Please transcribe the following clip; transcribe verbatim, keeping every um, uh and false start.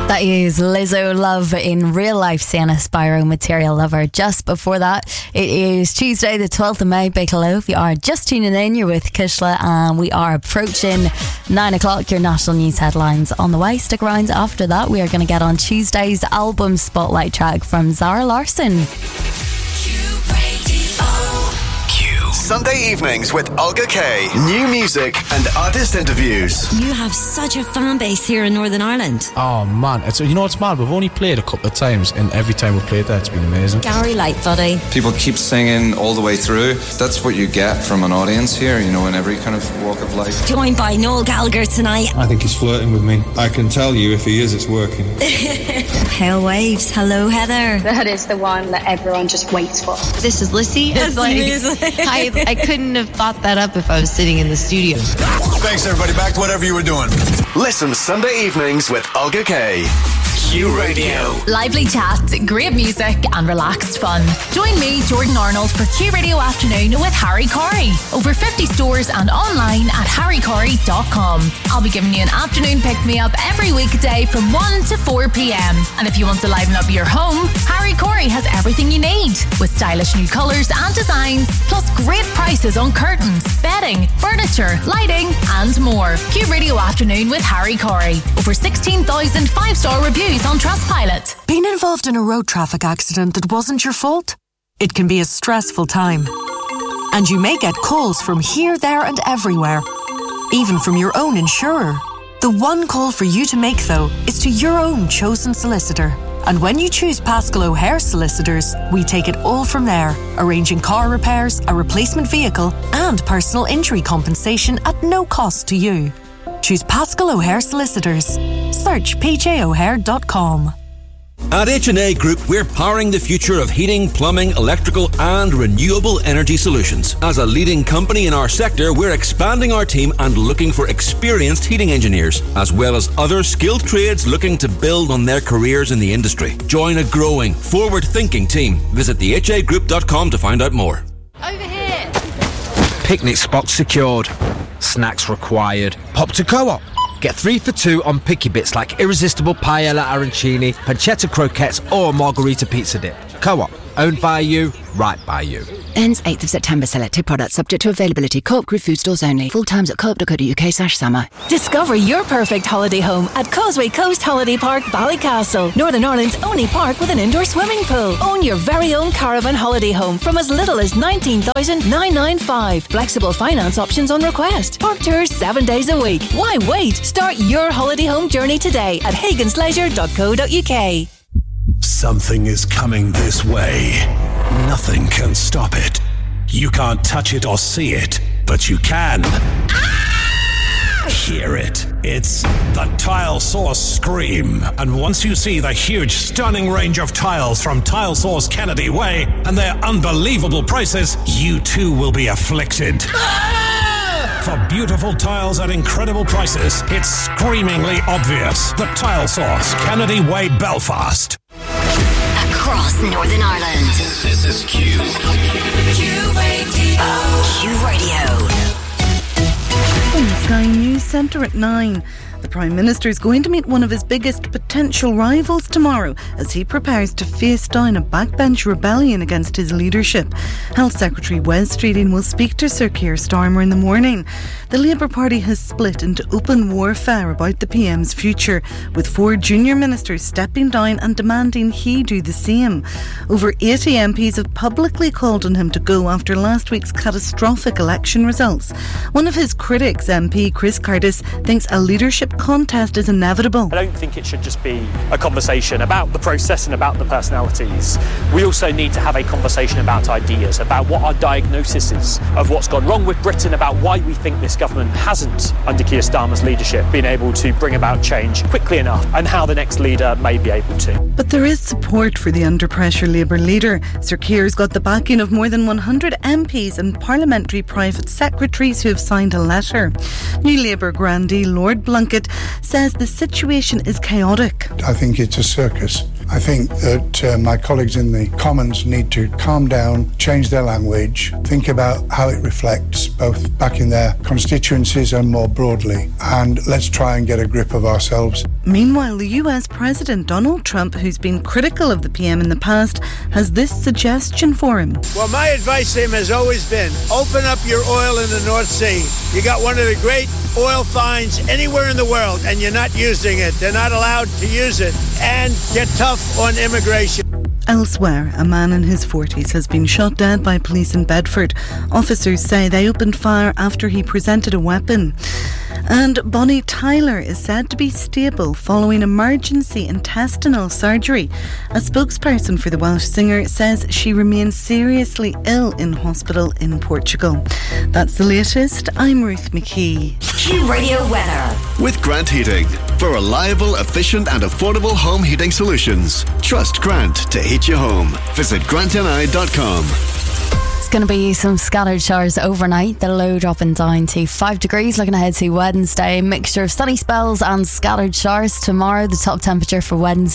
That is Lizzo Love in Real Life, Sienna Spyro, Material Lover. Just before that, it is Tuesday the twelfth of May. Big hello. If you are just tuning in, you're with Kushla, and we are approaching nine o'clock. Your national news headlines on the way. Stick around. After that, we are going to get on Tuesday's album spotlight track from Zara Larsson. Sunday evenings with Olga Kay. New music and artist interviews. You have such a fan base here in Northern Ireland. Oh man, it's, you know what's mad? We've only played a couple of times, and every time we've played there, it's been amazing. Gary Lightbody. People keep singing all the way through. That's what you get from an audience here, you know, in every kind of walk of life. Joined by Noel Gallagher tonight. I think he's flirting with me. I can tell you if he is, it's working. Pale Waves. Hello, Heather. That is the one that everyone just waits for. This is Lissy. It's like, I, I couldn't have thought that up if I was sitting in the studio. Thanks, everybody. Back to whatever you were doing. Listen Sunday evenings with Olga Kay. Q Radio. Lively chat, great music and relaxed fun. Join me, Jordan Arnold, for Q Radio Afternoon with Harry Corey. Over fifty stores and online at harry corey dot com. I'll be giving you an afternoon pick-me-up every weekday from one to four p.m. And if you want to liven up your home, Harry Corey has everything you need, with stylish new colours and designs, plus great prices on curtains, bedding, furniture, lighting and more. Q Radio Afternoon with Harry Corey. Over sixteen thousand five-star reviews on Trustpilot. Been involved in a road traffic accident that wasn't your fault? It can be a stressful time. And you may get calls from here, there and everywhere. Even from your own insurer. The one call for you to make, though, is to your own chosen solicitor. And when you choose Pascal O'Hare Solicitors, we take it all from there, arranging car repairs, a replacement vehicle and personal injury compensation at no cost to you. Choose Pascal O'Hare Solicitors. Search p j o'hare dot com. At H and A Group, we're powering the future of heating, plumbing, electrical and renewable energy solutions. As a leading company in our sector, we're expanding our team and looking for experienced heating engineers, as well as other skilled trades looking to build on their careers in the industry. Join a growing, forward-thinking team. Visit the h a group dot com to find out more. Over here. Picnic spot secured. Snacks required. Pop to Co-op. Get three for two on picky bits like irresistible paella arancini, pancetta croquettes or margarita pizza dip. Co-op. Owned by you, right by you. Ends eighth of September. Selected products subject to availability. Co-op Group food stores only. Full times at co op dot co dot u k slash summer. Discover your perfect holiday home at Causeway Coast Holiday Park, Ballycastle. Northern Ireland's only park with an indoor swimming pool. Own your very own caravan holiday home from as little as nineteen thousand nine hundred ninety-five. Flexible finance options on request. Park tours seven days a week. Why wait? Start your holiday home journey today at hagans leisure dot co dot u k. Something is coming this way. Nothing can stop it. You can't touch it or see it, but you can hear it. It's the Tile Source Scream. And once you see the huge, stunning range of tiles from Tile Source Kennedy Way and their unbelievable prices, you too will be afflicted. For beautiful tiles at incredible prices, it's screamingly obvious. The Tile Source, Kennedy Way, Belfast. Across Northern Ireland. This is Q. Q Radio. Q Radio. From the Sky News Centre at nine. The Prime Minister is going to meet one of his biggest potential rivals tomorrow as he prepares to face down a backbench rebellion against his leadership. Health Secretary Wes Streeting will speak to Sir Keir Starmer in the morning. The Labour Party has split into open warfare about the P M's future, with four junior ministers stepping down and demanding he do the same. Over eighty M Ps have publicly called on him to go after last week's catastrophic election results. One of his critics, M P Chris Curtis, thinks a leadership contest is inevitable. I don't think it should just be a conversation about the process and about the personalities. We also need to have a conversation about ideas, about what our diagnosis is of what's gone wrong with Britain, about why we think this government hasn't, under Keir Starmer's leadership, been able to bring about change quickly enough, and how the next leader may be able to. But there is support for the under-pressure Labour leader. Sir Keir's got the backing of more than one hundred M Ps and parliamentary private secretaries who have signed a letter. New Labour grandee Lord Blunkett says the situation is chaotic. I think it's a circus. I think that uh, my colleagues in the Commons need to calm down, change their language, think about how it reflects both back in their constituencies and more broadly, and let's try and get a grip of ourselves. Meanwhile, the U S President Donald Trump, who's been critical of the P M in the past, has this suggestion for him. Well, my advice to him has always been, open up your oil in the North Sea. You got one of the great oil finds anywhere in the world, and you're not using it. They're not allowed to use it. And get tough on immigration. Elsewhere, a man in his forties has been shot dead by police in Bedford. Officers say they opened fire after he presented a weapon. And Bonnie Tyler is said to be stable following emergency intestinal surgery. A spokesperson for the Welsh singer says she remains seriously ill in hospital in Portugal. That's the latest. I'm Ruth McKee. Q Radio weather. With Grant Heating. For reliable, efficient and affordable home heating solutions. Trust Grant to heat your home. Visit grant n i dot com. It's going to be some scattered showers overnight. The low dropping down to five degrees. Looking ahead to Wednesday, mixture of sunny spells and scattered showers. Tomorrow, the top temperature for Wednesday